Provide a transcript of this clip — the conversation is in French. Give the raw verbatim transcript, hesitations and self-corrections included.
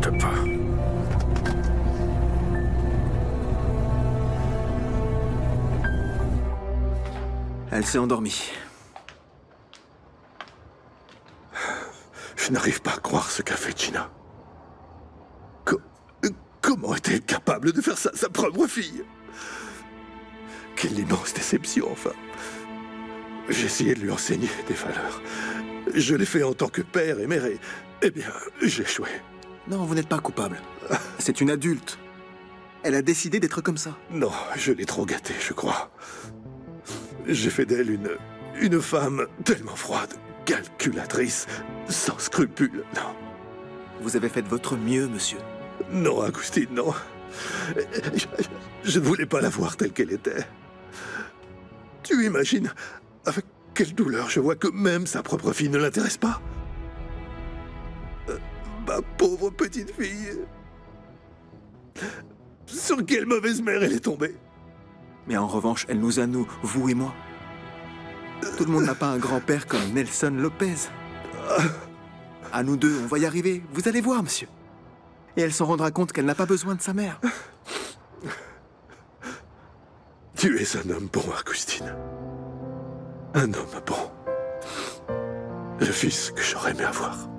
n'importe pas. Elle s'est endormie. Je n'arrive pas à croire ce qu'a fait Gina. Co- Comment est-elle capable de faire ça à sa propre fille? Quelle immense déception, enfin. J'ai essayé de lui enseigner des valeurs. Je l'ai fait en tant que père et mère et... Eh bien, j'ai échoué. Non, vous n'êtes pas coupable. C'est une adulte. Elle a décidé d'être comme ça. Non, je l'ai trop gâtée, je crois. J'ai fait d'elle une... une femme tellement froide, calculatrice, sans scrupules. Non. Vous avez fait de votre mieux, monsieur. Non, Agustine, non. Je, je ne voulais pas la voir telle qu'elle était. Tu imagines avec quelle douleur je vois que même sa propre fille ne l'intéresse pas? Euh, ma pauvre petite fille. Sur quelle mauvaise mère elle est tombée? Mais en revanche, elle nous a, nous, vous et moi. Tout le monde n'a pas un grand-père comme Nelson Lopez. À nous deux, on va y arriver. Vous allez voir, monsieur. Et elle s'en rendra compte qu'elle n'a pas besoin de sa mère. Tu es un homme bon, Agustine. Un homme bon. Le fils que j'aurais aimé avoir.